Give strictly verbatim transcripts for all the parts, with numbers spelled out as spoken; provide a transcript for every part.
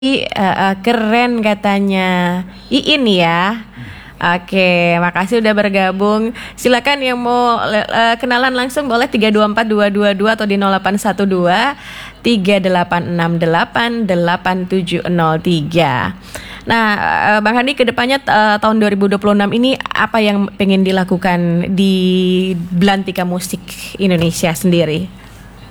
uh, uh, keren katanya Iin ya. Oke, makasih udah bergabung. Silakan yang mau uh, kenalan langsung boleh tiga dua empat dua dua dua atau di nol delapan satu dua tiga delapan enam delapan delapan tujuh nol tiga. Nah, uh, Bang Hadi kedepannya uh, tahun dua ribu dua puluh enam ini apa yang pengen dilakukan di Belantika Musik Indonesia sendiri?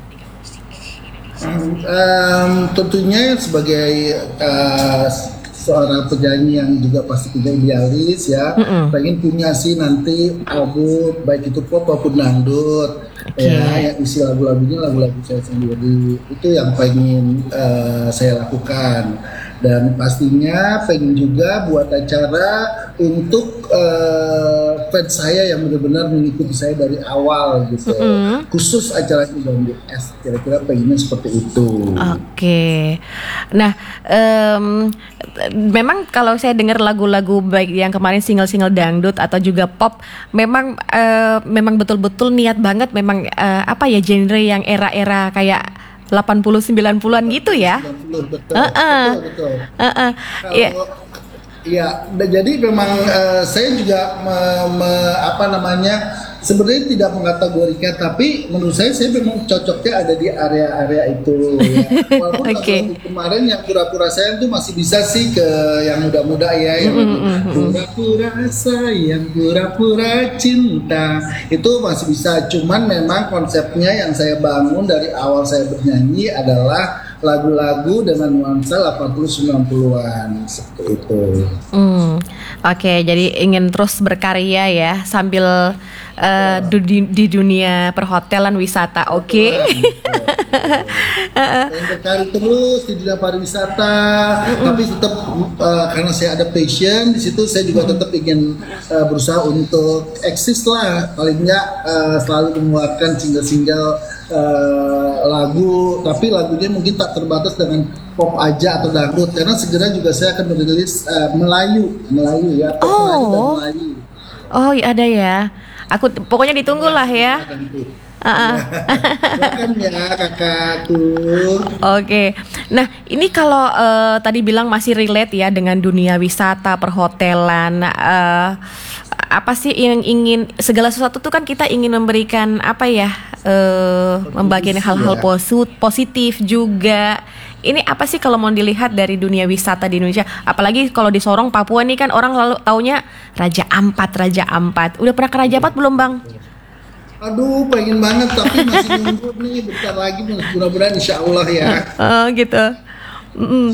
Um, tentunya sebagai uh, seorang penyanyi yang juga pasti punya idealis ya, mm-mm. pengen punya sih nanti album baik itu pop maupun dangdut, okay. ya yang isi lagu-lagunya lagu-lagu saya sendiri, itu yang pengen uh, saya lakukan. Dan pastinya pengen juga buat acara untuk uh, fans saya yang benar-benar mengikuti saya dari awal gitu. Mm-hmm. Khusus acara Dangdut S, kira-kira pengennya seperti itu. Oke. Okay. Nah, um, memang kalau saya dengar lagu-lagu baik yang kemarin single-single dangdut atau juga pop, memang uh, memang betul-betul niat banget, memang uh, apa ya genre yang era-era kayak delapan puluh sembilan puluhan gitu ya. sembilan puluh betul. Uh-uh. Betul betul. Uh-uh. Kalau yeah. ya, jadi memang uh, saya juga me, me, apa namanya sebenarnya tidak mengkategorikan, tapi menurut saya saya memang cocoknya ada di area-area itu. Ya. Walaupun okay. kemarin yang pura-pura sayang tuh masih bisa sih ke yang muda-muda ya, yang mm-hmm. pura-pura sayang, pura-pura cinta itu masih bisa. Cuman memang konsepnya yang saya bangun dari awal saya bernyanyi adalah lagu-lagu dengan nuansa delapan puluh sembilan puluhan seperti itu. Hmm. Oke, okay, jadi ingin terus berkarya ya sambil uh, di, di dunia perhotelan wisata. Oke. Okay. Ingin berkarya terus di dunia pariwisata, mm-hmm. tapi tetap uh, karena saya ada passion di situ, saya juga tetap ingin uh, berusaha untuk eksis lah, paling nggak uh, selalu mengeluarkan single-single Uh, lagu, tapi lagunya mungkin tak terbatas dengan pop aja atau dangdut, karena segera juga saya akan merilis uh, Melayu, Melayu ya, pop oh. Melayu dan Melayu. Oh, ada ya. Aku pokoknya ditunggulah ya. Uh-uh. Silakan ya kakakku. Oke, nah ini kalau uh, tadi bilang masih relate ya dengan dunia wisata, perhotelan. Uh, apa sih yang ingin, segala sesuatu tuh kan kita ingin memberikan apa ya, uh, membagikan hal-hal posit- positif juga. Ini apa sih kalau mau dilihat dari dunia wisata di Indonesia, apalagi kalau di Sorong Papua nih kan orang lalu taunya Raja Ampat, Raja Ampat. Udah pernah ke Raja Ampat belum Bang? Aduh, pengen banget tapi masih nunggu nih, bentar lagi mudah-mudahan insya Allah ya. Oh gitu. Mm-mm.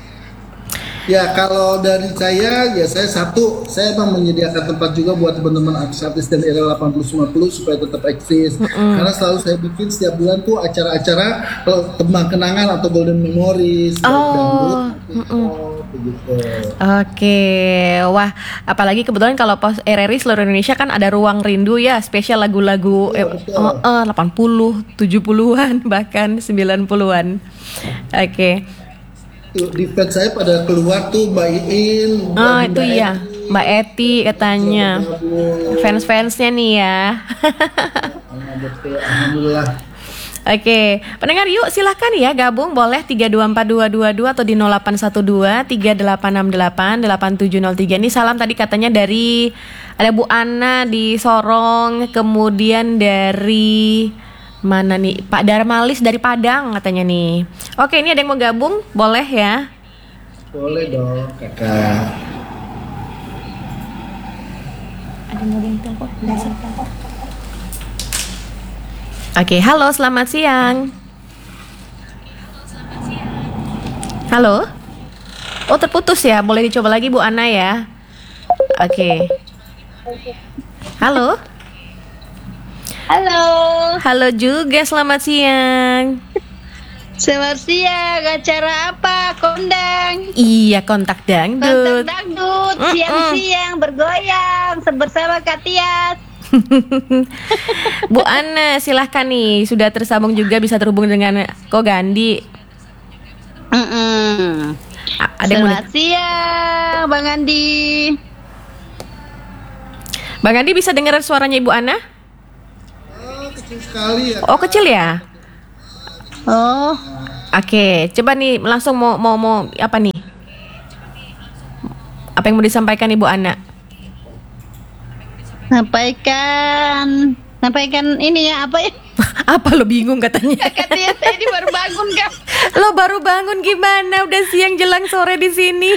Ya kalau dari saya, ya saya satu, saya memang menyediakan tempat juga buat teman-teman artis-artis dan era delapan puluh sembilan puluh supaya tetap eksis. Mm-hmm. Karena selalu saya bikin setiap bulan tuh acara-acara tembang kenangan atau golden memories. Oh. Dangdut, mm-hmm. begitu. Oke, wah, apalagi kebetulan kalau pos R R I seluruh Indonesia kan ada ruang rindu ya, spesial lagu-lagu eh, uh, uh, delapan puluh, tujuh puluhan bahkan sembilan puluhan. Oke. Okay. Di fans saya pada keluar tuh Mbak Iin, oh itu iya Eti. Mbak Eti katanya fans-fansnya nih ya. Alhamdulillah. Oke, pendengar yuk silahkan ya gabung, boleh tiga dua empat dua dua dua atau di nol delapan satu dua tiga delapan enam delapan delapan tujuh nol tiga. Ini salam tadi katanya dari ada Bu Ana di Sorong, kemudian dari mana nih, Pak Darmalis dari Padang katanya nih. Oke, ini ada yang mau gabung, boleh ya? Boleh dong, kakak. Ada yang mau telepon? Oke, halo, selamat siang. Halo? Oh, terputus ya, boleh dicoba lagi Bu Ana ya? Oke. Halo? Halo. Halo juga, selamat siang. Selamat siang, acara apa? Kondang. Iya, kontak dangdut. Kontak dangdut, mm-mm. siang-siang bergoyang bersama Kak Tias. Bu Ana, silahkan nih, sudah tersambung juga, bisa terhubung dengan Ko Gandhi. Mm-mm. A- ada Selamat siang, Bang Andi. Bang Andi bisa dengar suaranya Ibu Ana? Kecil sekali ya. Oh, kecil ya? Oh. Oke, coba nih langsung mau mau mau apa nih? Apa yang mau disampaikan Ibu Ana? Sampaikan, sampaikan ini ya apa ya? Apa lo bingung katanya? Katanya saya ini baru bangun kan. Lo baru bangun gimana? Udah siang jelang sore di sini.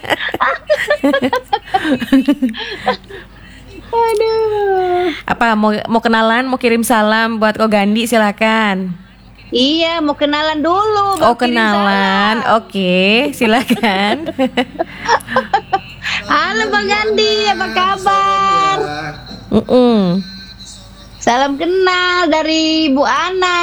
Aduh. Apa mau mau kenalan, mau kirim salam buat Ko Gandhi silakan. Iya, mau kenalan dulu. Oh baru kirim kenalan, salam. oke silakan. Halo Bang Gandhi, apa kabar? Mm-mm. Salam kenal dari Bu Ana.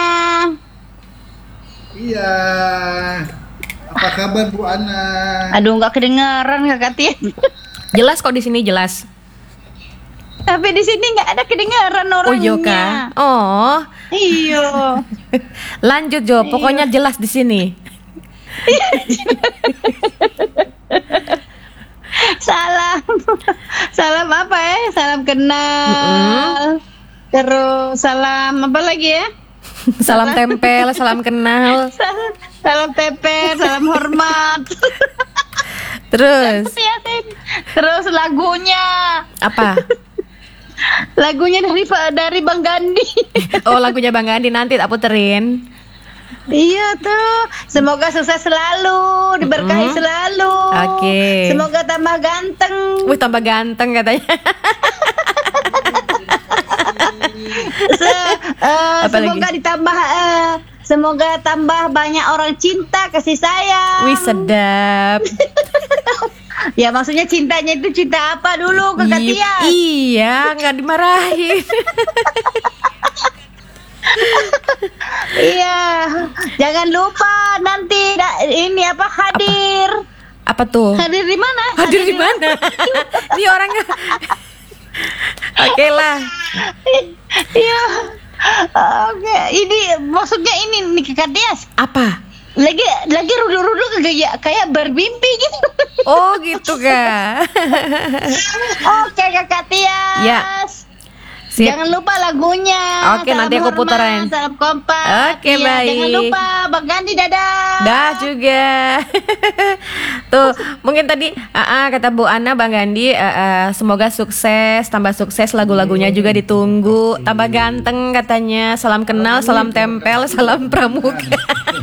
Iya. Apa kabar Bu Ana? Aduh, nggak kedengeran Kakak Tia. Jelas kok di sini jelas. Tapi di sini nggak ada kedengeran Oh iya orangnya. kah? Oh, Iya. lanjut Jo. Pokoknya jelas di sini. Salam. Salam apa ya? Salam kenal. Terus salam apa lagi ya? Salam tempel, salam kenal. Salam, salam teper, salam hormat. Terus Terus lagunya. apa? Lagunya dari dari Bang Gandhi. Oh lagunya Bang Gandhi nanti tak puterin. Iya tuh. Semoga sukses selalu, diberkahi Mm-mm. selalu. Oke. Semoga tambah ganteng. Wih tambah ganteng katanya. Se- eh, Apa semoga lagi? ditambah eh, semoga tambah banyak orang cinta, kasih sayang. Wih sedap. Ya maksudnya cintanya itu cinta apa dulu Kakak I- Tia? iya, nggak dimarahin. Iya. Jangan lupa nanti da- ini apa hadir. Apa tuh? Hadir di mana? Hadir di mana? Ini orangnya. Oke lah. Iya. Oke, ini maksudnya ini nih Kakak Tia. Apa? Lagi lagi rudu-rudu kayak kayak bermimpi gitu. Oh gitu kak. Oke Kakak Tias. Ya. Sip. Jangan lupa lagunya. Oke, Salam nanti aku hormat, puterin. Salam kompak. Oke, Iya, baik. Jangan lupa Bang Gandhi dadah. Dah juga. Tuh, mungkin tadi uh, uh, kata Bu Ana Bang Gandhi uh, uh, semoga sukses, tambah sukses lagu-lagunya juga ditunggu, tambah ganteng katanya. Salam kenal, salam tempel, salam pramuka.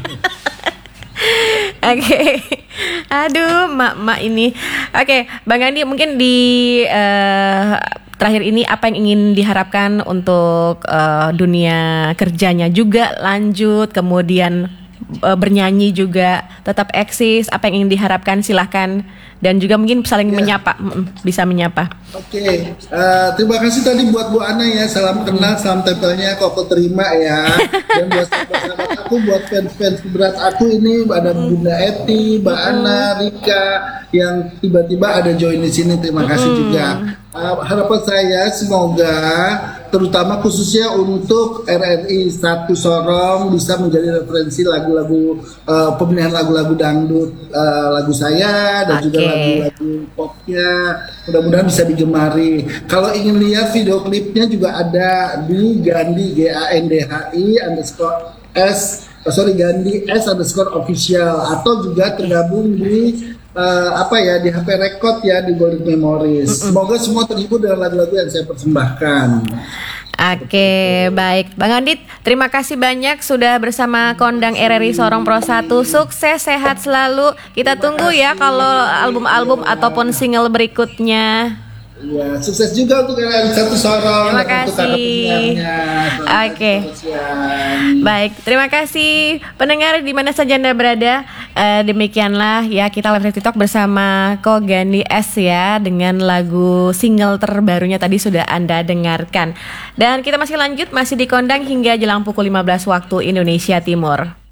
Oke, aduh, mak-mak ini. Oke, Bang Gandhi mungkin di eh, terakhir ini apa yang ingin diharapkan untuk eh, dunia kerjanya juga lanjut, kemudian eh, bernyanyi juga tetap eksis. Apa yang ingin diharapkan silahkan dan juga mungkin saling Ya. menyapa, Mm, bisa menyapa. Oke, eh, terima kasih tadi buat Bu Ana ya, salam kenal, salam tempelnya kok aku terima ya. Dan buat sahabat-sahabat aku, buat fans-fans berat aku ini ada Bunda Eti, Mbak Ana, Rika yang tiba-tiba ada join di sini, terima kasih juga. Eh, harapan saya semoga terutama khususnya untuk R R I satu Sorong bisa menjadi referensi lagu-lagu eh, pemilihan lagu-lagu dangdut eh, lagu saya dan juga Oke. lagu-lagu popnya, mudah-mudahan bisa digemari. Kalau ingin lihat video klipnya juga ada di Gandhi G A N D H I underscore S oh, sorry Gandhi S underscore official atau juga tergabung di eh, apa ya di H P Record ya di Golden Memories. Semoga semua terhibur dengan lagu-lagu yang saya persembahkan. Oke, baik. Bang Andit, terima kasih banyak sudah bersama Kondang R R I Sorong Pro satu. Sukses, sehat selalu. Kita tunggu ya kalau album-album ataupun single berikutnya. Ya, sukses juga untuk R R I satu Sorong Terima dan untuk kasih. kakak penyiarnya. Selamat Oke. siang. Baik, terima kasih pendengar di mana saja Anda berada. Eh, demikianlah ya kita live TikTok bersama Ko Gandhi S ya dengan lagu single terbarunya tadi sudah Anda dengarkan. Dan kita masih lanjut masih di Kondang hingga jelang pukul lima belas waktu Indonesia Timur.